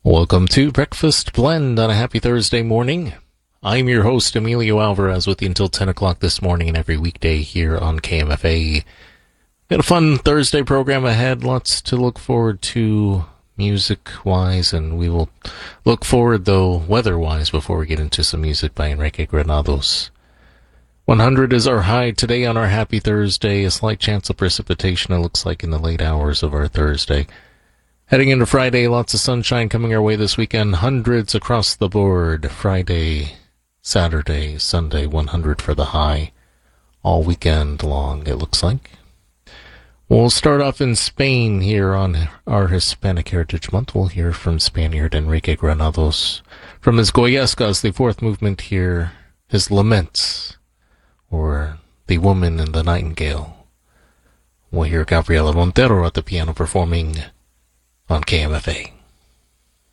Welcome to Breakfast Blend on a happy Thursday morning. I'm your host, Emilio Alvarez, with you until 10 o'clock this morning and every weekday here on KMFA. Got a fun Thursday program ahead, lots to look forward to music-wise, and we will look forward, though, weather-wise, before we get into some music by Enrique Granados. 100 is our high today on our happy Thursday, a slight chance of precipitation, it looks like, in the late hours of our Thursday. Heading into Friday, lots of sunshine coming our way this weekend. Hundreds across the board. Friday, Saturday, Sunday, 100 for the high. All weekend long, it looks like. We'll start off in Spain here on our Hispanic Heritage Month. We'll hear from Spaniard Enrique Granados. From his Goyescas, the fourth movement here, his Laments, or The Woman and the Nightingale. We'll hear Gabriela Montero at the piano performing on KMFA.